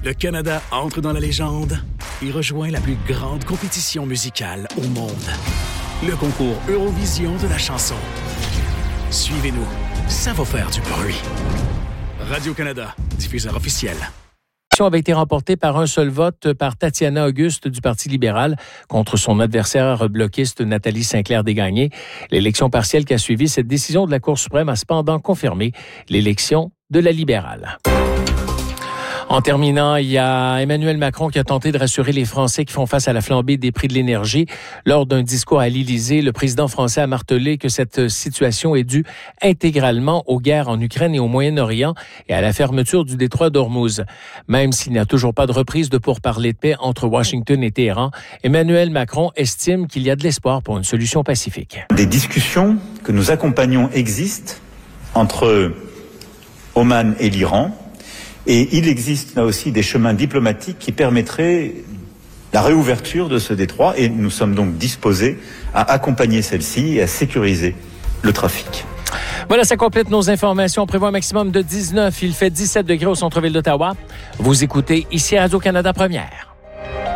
Le Canada entre dans la légende et rejoint la plus grande compétition musicale au monde. Le concours Eurovision de la chanson. Suivez-nous, ça va faire du bruit. Radio-Canada, diffuseur officiel. L'élection avait été remportée par un seul vote par Tatiana Auguste du Parti libéral contre son adversaire bloquiste Nathalie Sinclair-Desgagnés. L'élection partielle qui a suivi cette décision de la Cour suprême a cependant confirmé l'élection de la libérale. En terminant, il y a Emmanuel Macron qui a tenté de rassurer les Français qui font face à la flambée des prix de l'énergie. Lors d'un discours à l'Élysée, le président français a martelé que cette situation est due intégralement aux guerres en Ukraine et au Moyen-Orient et à la fermeture du détroit d'Ormuz. Même s'il n'y a toujours pas de reprise de pourparlers de paix entre Washington et Téhéran, Emmanuel Macron estime qu'il y a de l'espoir pour une solution pacifique. Des discussions que nous accompagnons existent entre Oman et l'Iran. Et il existe là aussi des chemins diplomatiques qui permettraient la réouverture de ce détroit et nous sommes donc disposés à accompagner celle-ci et à sécuriser le trafic. Voilà, ça complète nos informations. On prévoit un maximum de 19. Il fait 17 degrés au centre-ville d'Ottawa. Vous écoutez ici à Radio-Canada Première.